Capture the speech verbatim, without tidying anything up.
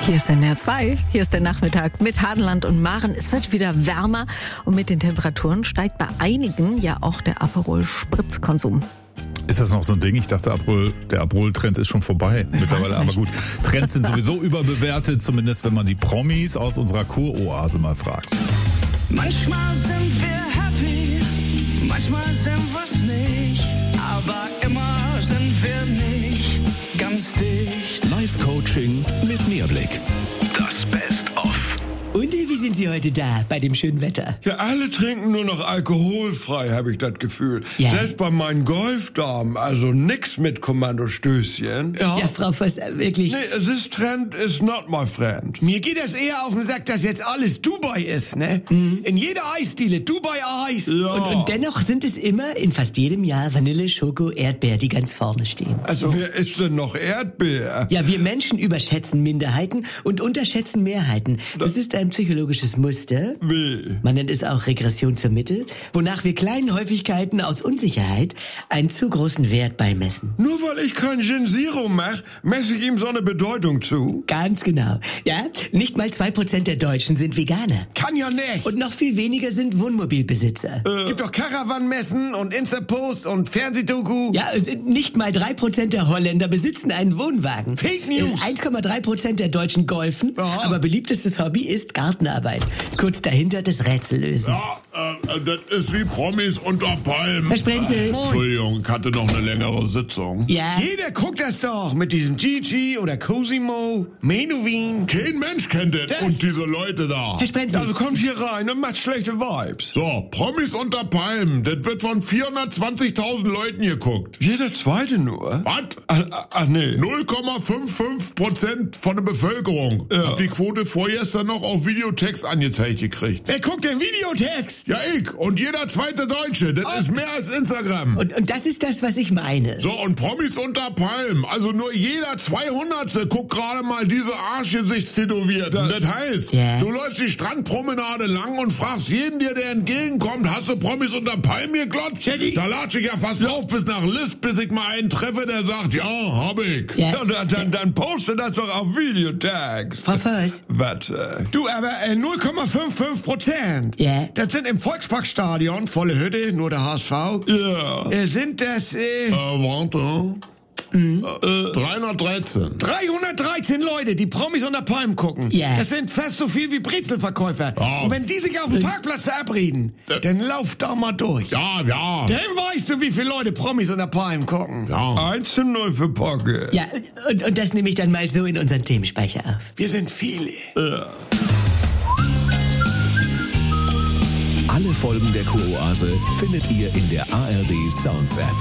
Hier ist der N R zwei, hier ist der Nachmittag mit Hadeland und Maren. Es wird wieder wärmer und mit den Temperaturen steigt bei einigen ja auch der Aperol-Spritz-Konsum. Ist das noch so ein Ding? Ich dachte, Aperol, der Aperol-Trend ist schon vorbei Ich mittlerweile. Aber gut, Trends sind sowieso überbewertet, zumindest wenn man die Promis aus unserer Kuroase mal fragt. Manchmal sind wir happy, manchmal sind wir's nicht, aber immer sind wir nicht ganz dicht. Live-Coaching mit Mehrblick. Das Best-of. Und wie sind Sie heute da, bei dem schönen Wetter? Ja, alle trinken nur noch alkoholfrei, habe ich das Gefühl. Ja. Selbst bei meinen Golfdamen, also nix mit Kommandostößchen. Ja, Frau Förster, wirklich. Nee, this trend is not my friend. Mir geht das eher auf den Sack, dass jetzt alles Dubai ist, ne? Mhm. In jeder Eisdiele, Dubai-Eis. Ja. Und, und dennoch sind es immer in fast jedem Jahr Vanille, Schoko, Erdbeer, die ganz vorne stehen. Also, wer isst denn noch Erdbeer? Ja, wir Menschen überschätzen Minderheiten und unterschätzen Mehrheiten. Das ist ein psychologisches Muster. Wie? Man nennt es auch Regression zur Mitte, wonach wir kleinen Häufigkeiten aus Unsicherheit einen zu großen Wert beimessen. Nur weil ich kein Gin Zero mach, messe ich ihm so eine Bedeutung zu? Ganz genau. Ja, nicht mal zwei Prozent der Deutschen sind Veganer. Kann ja nicht. Und noch viel weniger sind Wohnmobilbesitzer. Äh. Gibt doch Caravan-Messen und Insta-Post und Fernsehdoku. Ja, äh, nicht mal drei Prozent der Holländer besitzen einen Wohnwagen. Fake News. Äh, eins Komma drei Prozent der Deutschen golfen, Ja. aber beliebtestes Hobby ist Gartenarbeit. Kurz dahinter das Rätsellösen. Ja, äh, das ist wie Promis unter Palmen. Herr Sprenzel. Entschuldigung, ich hatte noch eine längere Sitzung. Ja, Jeder guckt das doch mit diesem Gigi oder Cosimo, Menowin. Kein Mensch kennt das Das- und diese Leute da. Herr Sprenzel. Also kommt hier rein und macht schlechte Vibes. So, Promis unter Palmen, das wird von vierhundertzwanzigtausend Leuten geguckt. Jeder zweite nur. Was? Ach, ach nee. null Komma fünfundfünfzig Prozent von der Bevölkerung. Ja. Hab die Quote vorgestern noch auf Videotext angezeigt gekriegt. Wer guckt denn Videotext? Ja, ich und jeder zweite Deutsche. Das ist mehr als Instagram. und, und das ist das, was ich meine. So, und Promis unter Palmen. Also nur jeder zweihundertste guckt gerade mal diese Arschgesichtstätowierten. Das, das heißt, Ja. du läufst die Strandpromenade lang und fragst jeden dir, der entgegenkommt, hast du Promis unter Palmen geglotzt? Jenny. Da latsche ich ja fast drauf bis nach List, bis ich mal einen treffe, der sagt, ja, hab ich. Ja. Ja, dann, dann, dann poste das doch auf Videotext. Frau Voss. Warte. Du, aber äh, null Komma fünfundfünfzig Prozent. Ja. Das sind im Volksparkstadion, volle Hütte, nur der H S V. Ja. Äh, sind das äh, Äh, warte. Äh, dreihundertdreizehn. dreihundertdreizehn Leute, die Promis unter Palmen gucken. Ja. Das sind fast so viel wie Brezelverkäufer. Ja. Und wenn die sich auf dem Parkplatz verabreden, Das- dann lauf da mal durch. Ja, ja. Dann weißt du, wie viele Leute Promis unter Palmen gucken. Ja. eins zu null für Pocke. Ja, und, und das nehme ich dann mal so in unseren Themenspeicher auf. Wir sind viele. Alle Folgen der Kuroase findet ihr in der A R D Sounds App.